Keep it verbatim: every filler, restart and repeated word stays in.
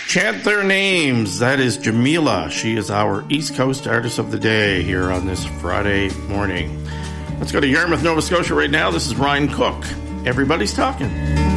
Chant Their Names. That is Jamila. She is our East Coast Artist of the Day here on this Friday morning. Let's go to Yarmouth, Nova Scotia right now. This is Ryan Cook. Everybody's Talking.